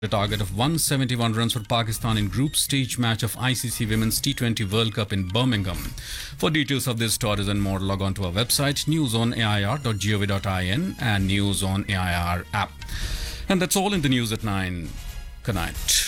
A target of 171 runs for Pakistan in group stage match of ICC Women's T20 World Cup in Birmingham. For details of this stories and more, log on to our website newsonair.gov.in and News on AIR app. And that's all in the news at 9. Good night.